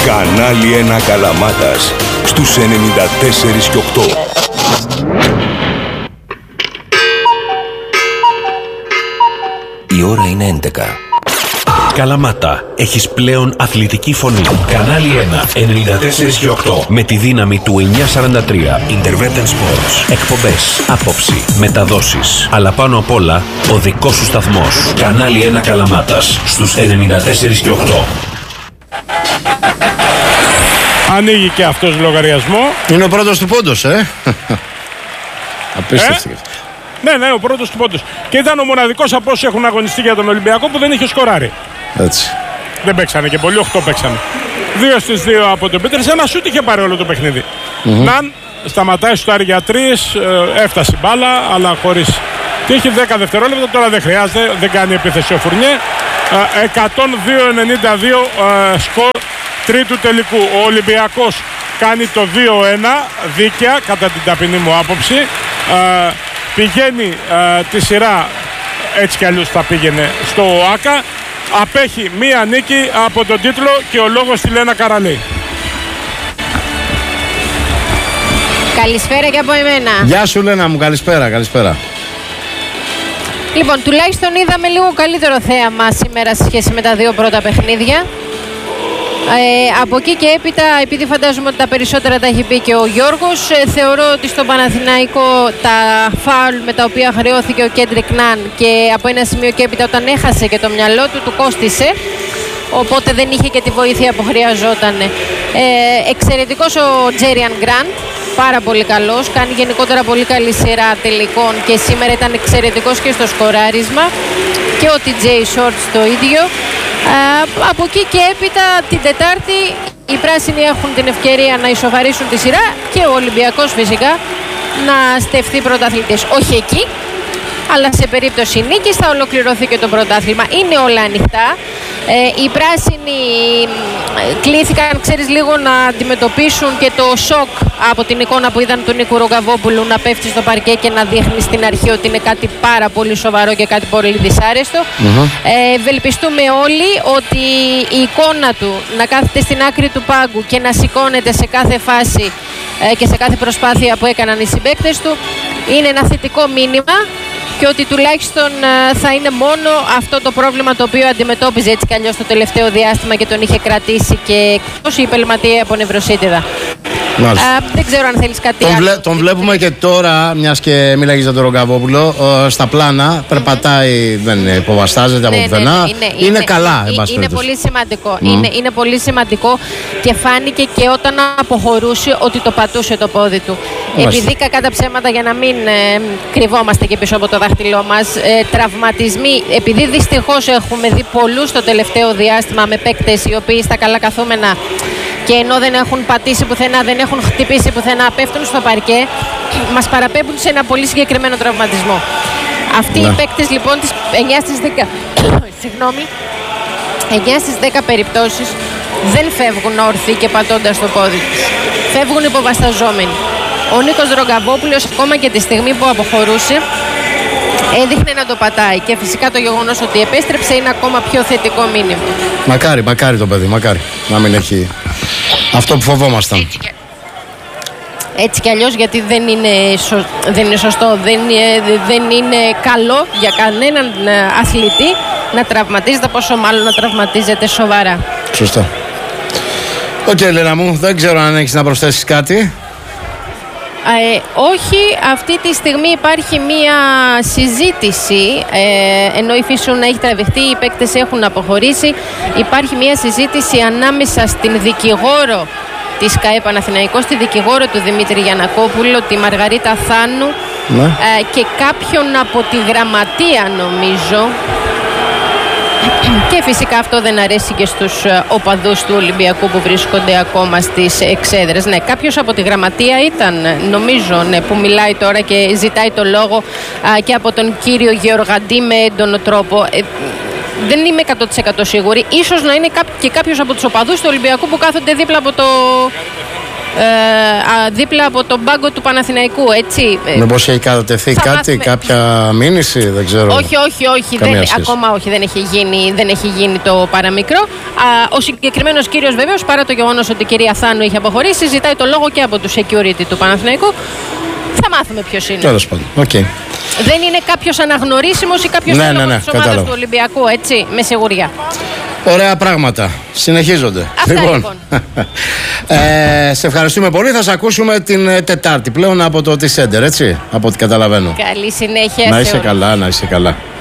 Κανάλι 1 Καλαμάτας στους 94 και 8. Η ώρα είναι 11. Καλαμάτα, έχεις πλέον αθλητική φωνή. Κανάλι 1, 94 και 8. Με τη δύναμη του 943. Intervention Sports. Εκπομπές, άποψη, μεταδόσεις. Αλλά πάνω απ' όλα, ο δικός σου σταθμός. Κανάλι 1 Καλαμάτας, στους 94 και 8. Ανοίγει και αυτός λογαριασμό. Είναι ο πρώτος του πόντος, Απίστευτη. Ναι, ο πρώτος του πόντος. Και ήταν ο μοναδικός από όσους έχουν αγωνιστεί για τον Ολυμπιακό που δεν είχε σκοράρει. Έτσι. Δεν παίξανε και πολύ, 8 παίξανε. 2 στις 2 από τον Πίτερς. Ένα σούτ είχε πάρει όλο το παιχνίδι. Ναν σταματάει στο άρι για 3, έφτασε η μπάλα, αλλά χωρίς. Και έχει 10 δευτερόλεπτα, τώρα δεν χρειάζεται, δεν κάνει επίθεση ο Φουρνιέ. 102-92 σκορ τρίτου τελικού. Ο Ολυμπιακός κάνει το 2-1 δίκαια, κατά την ταπεινή μου άποψη. Πηγαίνει τη σειρά, έτσι κι αλλιώς θα πήγαινε στο ΟΑΚΑ. Απέχει μία νίκη από τον τίτλο και ο λόγος στη Λένα Καραλή. Καλησπέρα και από εμένα. Γεια σου Λένα μου, καλησπέρα. Λοιπόν, τουλάχιστον είδαμε λίγο καλύτερο θέαμα σήμερα σε σχέση με τα δύο πρώτα παιχνίδια. Από εκεί και έπειτα, επειδή φαντάζομαι ότι τα περισσότερα τα έχει πει και ο Γιώργος, θεωρώ ότι στον Παναθηναϊκό τα φάουλ με τα οποία χρεώθηκε ο Κέντρικ Ναν και από ένα σημείο και έπειτα όταν έχασε και το μυαλό του κόστισε, οπότε δεν είχε και τη βοήθεια που χρειαζόταν. Εξαιρετικός ο Τζέριαν Γκραντ, πάρα πολύ καλός, κάνει γενικότερα πολύ καλή σειρά τελικών και σήμερα ήταν εξαιρετικός και στο σκοράρισμα, και ο TJ Shorts το ίδιο. Από εκεί και έπειτα την Τετάρτη οι πράσινοι έχουν την ευκαιρία να ισοφαρίσουν τη σειρά και ο Ολυμπιακός φυσικά να στεφθεί πρωταθλητής. Όχι εκεί, αλλά σε περίπτωση νίκης θα ολοκληρωθεί και το πρωτάθλημα. Είναι όλα ανοιχτά. Οι πράσινοι κλήθηκαν, ξέρεις, λίγο να αντιμετωπίσουν και το σοκ από την εικόνα που είδαν του Νίκου Ρογκαβόπουλου να πέφτει στο παρκέ και να δείχνει στην αρχή ότι είναι κάτι πάρα πολύ σοβαρό και κάτι πολύ δυσάρεστο. Ευελπιστούμε όλοι ότι η εικόνα του να κάθεται στην άκρη του πάγκου και να σηκώνεται σε κάθε φάση και σε κάθε προσπάθεια που έκαναν οι συμπαίκτες του είναι ένα θετικό μήνυμα, και ότι τουλάχιστον θα είναι μόνο αυτό το πρόβλημα το οποίο αντιμετώπιζε έτσι κι αλλιώς το τελευταίο διάστημα και τον είχε κρατήσει και εκτός η υπελματία από νευροσίτιδα. Δεν ξέρω αν θέλεις κάτι άλλο. Τον βλέπουμε και τώρα, μιας και μιλάγεις για τον Ρογκαβόπουλο, στα πλάνα, περπατάει, δεν υποβαστάζεται από πουθενά. Είναι καλά, εν πάση περιπτώσει. Είναι πολύ σημαντικό. Είναι πολύ σημαντικό και φάνηκε και όταν αποχωρούσε ότι το πατούσε το πόδι του. Επειδή κακά τα ψέματα, για να μην κρυβόμαστε και πίσω από το δάχτυλό μας, τραυματισμοί, επειδή δυστυχώς έχουμε δει πολλούς το τελευταίο διάστημα με παίκτες οι οποίοι στα καλά καθούμενα και ενώ δεν έχουν πατήσει πουθενά, δεν έχουν χτυπήσει πουθενά, πέφτουν στο παρκέ, μας παραπέμπουν σε ένα πολύ συγκεκριμένο τραυματισμό. Αυτοί οι παίκτες λοιπόν τις 9 στις 10 9 στις 10 περιπτώσεις δεν φεύγουν όρθιοι και πατώντας το πόδι τους. Φεύγουν υποβασταζόμενοι. Ο Νίκος Ρογκαβόπουλος ακόμα και τη στιγμή που αποχωρούσε έδειχνε να το πατάει, και φυσικά το γεγονός ότι επέστρεψε είναι ακόμα πιο θετικό μήνυμα. Μακάρι το παιδί, μακάρι να μην έχει αυτό που φοβόμασταν. Έτσι κι αλλιώς, γιατί δεν είναι σωστό, δεν είναι καλό για κανέναν αθλητή να τραυματίζεται, πόσο μάλλον να τραυματίζεται σοβαρά. Σωστά. Οκ, Λένα μου, δεν ξέρω αν έχεις να προσθέσεις κάτι. Όχι, αυτή τη στιγμή υπάρχει μία συζήτηση, ενώ η Φυσούνα έχει τραβηχτεί, οι παίκτες έχουν αποχωρήσει. Υπάρχει μία συζήτηση ανάμεσα στην δικηγόρο της ΚΑΕ Παναθηναϊκός, τη δικηγόρο του Δημήτρη Γιαννακόπουλο, τη Μαργαρίτα Θάνου, και κάποιον από τη γραμματεία νομίζω. Και φυσικά αυτό δεν αρέσει και στους οπαδούς του Ολυμπιακού που βρίσκονται ακόμα στις εξέδρες. Ναι, κάποιος από τη γραμματεία ήταν, νομίζω, που μιλάει τώρα και ζητάει το λόγο, και από τον κύριο Γεωργαντή με έντονο τρόπο. Δεν είμαι 100% σίγουρη. Ίσως να είναι και κάποιος από τους οπαδούς του Ολυμπιακού που κάθονται δίπλα από το δίπλα από τον πάγκο του Παναθηναϊκού, έτσι. Μήπως έχει κατατεθεί κάτι, κάποια μήνυση, δεν ξέρω. Όχι. Ακόμα όχι, δεν έχει γίνει το παραμικρό. Ο συγκεκριμένος κύριος, βεβαίως, παρά το γεγονός ότι η κυρία Θάνου είχε αποχωρήσει, ζητάει το λόγο και από του security του Παναθηναϊκού. Θα μάθουμε ποιος είναι. Τέλος πάντων. Okay. Δεν είναι κάποιος αναγνωρίσιμος ή κάποιος τέλος της ομάδας του Ολυμπιακού, έτσι, με σιγουριά. Ωραία πράγματα. Συνεχίζονται. Αυτά λοιπόν. Σε ευχαριστούμε πολύ. Θα σε ακούσουμε την Τετάρτη πλέον από το T-Center, έτσι, από ό,τι καταλαβαίνω. Καλή συνέχεια. Να είσαι καλά, να είσαι καλά.